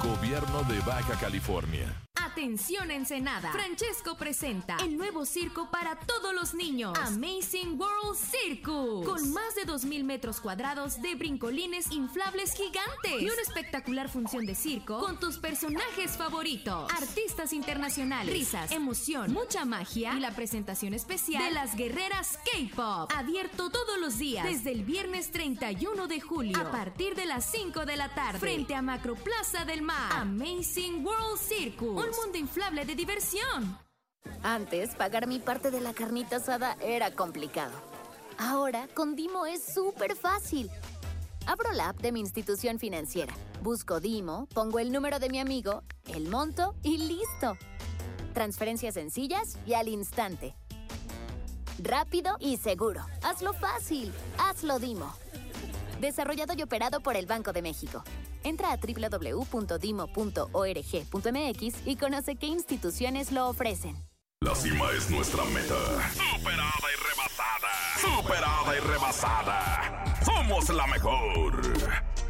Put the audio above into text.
Gobierno de Baja California. Atención Ensenada, Francesco presenta el nuevo circo para todos los niños, Amazing World Circus, con más de 2,000 metros cuadrados de brincolines inflables gigantes y una espectacular función de circo con tus personajes favoritos, artistas internacionales, risas, emoción, mucha magia y la presentación especial de las guerreras K-Pop, abierto todos los días desde el viernes 31 de julio a partir de las 5 de la tarde frente a Macroplaza del Mar. Amazing World Circus, un mundo inflable de diversión. Antes, pagar mi parte de la carnita asada era complicado. Ahora, con Dimo es súper fácil. Abro la app de mi institución financiera, busco Dimo, pongo el número de mi amigo, el monto y listo. Transferencias sencillas y al instante. Rápido y seguro. Hazlo fácil. Hazlo Dimo. Desarrollado y operado por el Banco de México. Entra a www.dimo.org.mx y conoce qué instituciones lo ofrecen. La cima es nuestra meta. Superada y rebasada. Superada y rebasada. Somos la mejor.